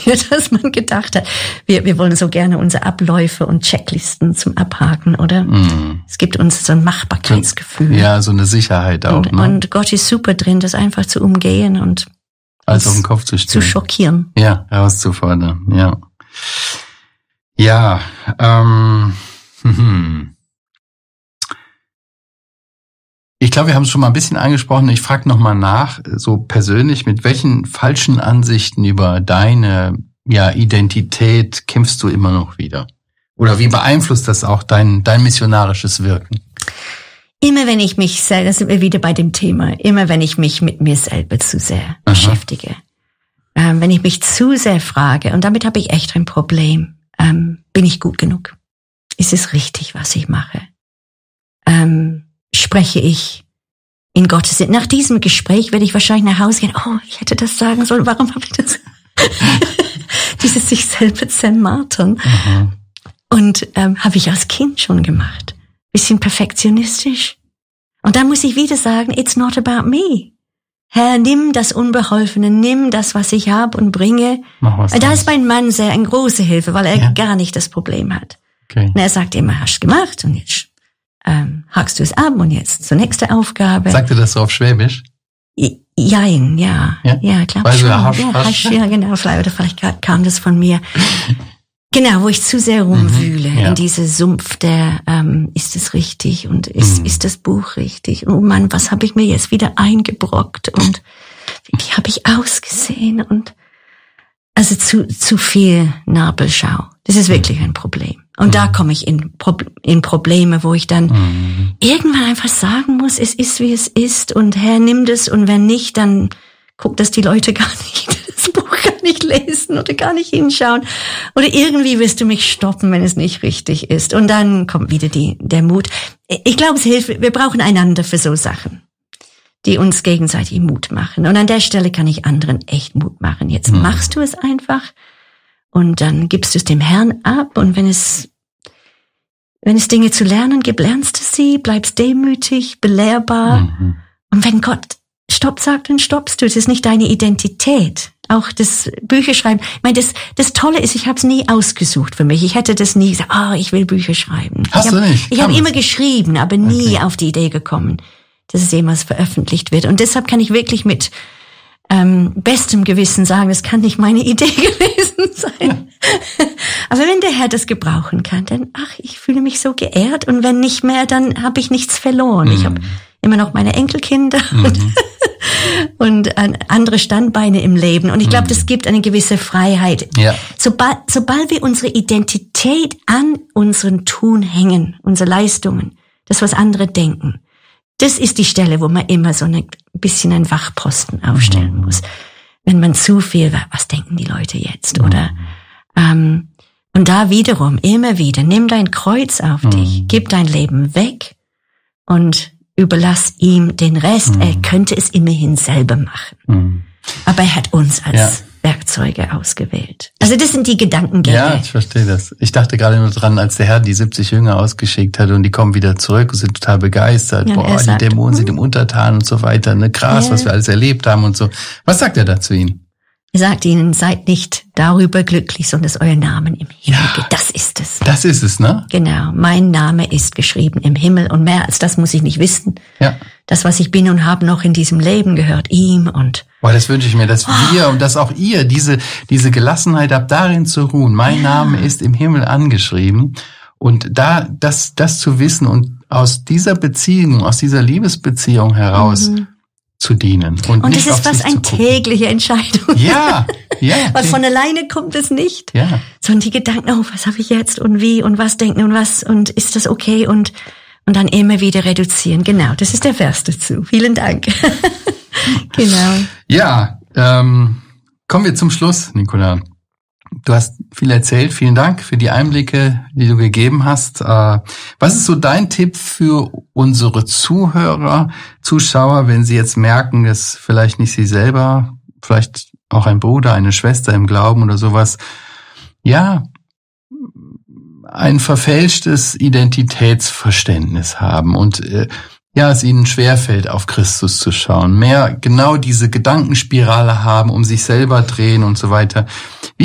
früher, dass man gedacht hat, wir wollen so gerne unsere Abläufe und Checklisten zum Abhaken, oder? Es gibt uns so ein Machbarkeitsgefühl. Ja, so eine Sicherheit auch. Und Gott ist super drin, das einfach zu umgehen und alles auf den Kopf zu stellen. Zu schockieren. Ja, herauszufordern, ja. Ja, Ich glaube, wir haben es schon mal ein bisschen angesprochen. Ich frage nochmal nach, so persönlich, mit welchen falschen Ansichten über deine Identität kämpfst du immer noch wieder? Oder wie beeinflusst das auch dein missionarisches Wirken? Immer wenn ich mich selber, da sind wir wieder bei dem Thema, immer wenn ich mich mit mir selber zu sehr beschäftige, wenn ich mich zu sehr frage, und damit habe ich echt ein Problem, bin ich gut genug? Ist es richtig, was ich mache? Spreche ich in Gottes Sinn? Nach diesem Gespräch werde ich wahrscheinlich nach Hause gehen, ich hätte das sagen sollen, warum habe ich das? Dieses sich selber zermartern. Und habe ich als Kind schon gemacht. Bisschen perfektionistisch. Und dann muss ich wieder sagen, it's not about me. Herr, nimm das Unbeholfene, nimm das, was ich habe und bringe. Da ist mein Mann eine große Hilfe, weil er gar nicht das Problem hat. Okay. Und er sagt immer, hast du gemacht und jetzt hakst du es ab und jetzt zur nächsten Aufgabe. Sagt er das so auf Schwäbisch? Jein, ja, klar. Ja, genau, vielleicht kam das von mir. Genau, wo ich zu sehr rumwühle in diese Sumpf der, ist es richtig und ist das Buch richtig? Oh Mann, was habe ich mir jetzt wieder eingebrockt und wie habe ich ausgesehen und also zu viel Nabelschau. Das ist wirklich ein Problem. Und da komme ich in Probleme, wo ich dann irgendwann einfach sagen muss, es ist, wie es ist und Herr, nimm das und wenn nicht, dann guck, dass die Leute das Buch gar nicht lesen oder gar nicht hinschauen. Oder irgendwie wirst du mich stoppen, wenn es nicht richtig ist. Und dann kommt wieder der Mut. Ich glaube, es hilft, wir brauchen einander für so Sachen, die uns gegenseitig Mut machen. Und an der Stelle kann ich anderen echt Mut machen. Jetzt machst du es einfach. Und dann gibst du es dem Herrn ab und wenn es Dinge zu lernen gibt, lernst du sie, bleibst demütig, belehrbar. Und wenn Gott Stopp sagt, dann stoppst du. Es ist nicht deine Identität. Auch das Bücherschreiben. Ich meine, das Tolle ist, ich habe es nie ausgesucht für mich. Ich hätte das nie gesagt, ich will Bücher schreiben. Hast du nicht? Ich habe immer geschrieben, aber nie auf die Idee gekommen, dass es jemals veröffentlicht wird. Und deshalb kann ich wirklich mit bestem Gewissen sagen, das kann nicht meine Idee gewesen sein. Aber wenn der Herr das gebrauchen kann, dann, ich fühle mich so geehrt und wenn nicht mehr, dann habe ich nichts verloren. Ich habe immer noch meine Enkelkinder und andere Standbeine im Leben. Und ich glaube, das gibt eine gewisse Freiheit. Ja. Sobald wir unsere Identität an unseren Tun hängen, unsere Leistungen, das, was andere denken, das ist die Stelle, wo man immer so ein bisschen einen Wachposten aufstellen muss. Wenn man zu viel, was denken die Leute jetzt? Oder und da wiederum, immer wieder, nimm dein Kreuz auf dich, gib dein Leben weg und überlass ihm den Rest. Er könnte es immerhin selber machen. Aber er hat uns als Werkzeuge ausgewählt. Also das sind die Gedankengänge. Ja, ich verstehe das. Ich dachte gerade nur dran, als der Herr die 70 Jünger ausgeschickt hat und die kommen wieder zurück und sind total begeistert. Die Dämonen sind ihm untertan und so weiter. Krass, was wir alles erlebt haben und so. Was sagt er da zu ihnen? Er sagt ihnen, seid nicht darüber glücklich, sondern dass euer Name im Himmel geht. Das ist es. Das ist es, ne? Genau. Mein Name ist geschrieben im Himmel und mehr als das muss ich nicht wissen. Ja. Das, was ich bin und habe noch in diesem Leben, gehört ihm und das wünsche ich mir, dass wir und dass auch ihr diese Gelassenheit habt, darin zu ruhen. Mein Name ist im Himmel angeschrieben und das zu wissen und aus dieser Beziehung, aus dieser Liebesbeziehung heraus zu dienen. Und das ist fast eine tägliche Entscheidung. Ja. Weil von alleine kommt es nicht. Ja. Sondern die Gedanken, was habe ich jetzt und wie und was denken und was und ist das okay und dann immer wieder reduzieren. Genau, das ist der Vers dazu. Vielen Dank. Genau. Ja, kommen wir zum Schluss, Nicola. Du hast viel erzählt. Vielen Dank für die Einblicke, die du gegeben hast. Was ist so dein Tipp für unsere Zuhörer, Zuschauer, wenn sie jetzt merken, dass vielleicht nicht sie selber, vielleicht auch ein Bruder, eine Schwester im Glauben oder sowas, ein verfälschtes Identitätsverständnis haben und es ihnen schwerfällt, auf Christus zu schauen, mehr genau diese Gedankenspirale haben, um sich selber drehen und so weiter.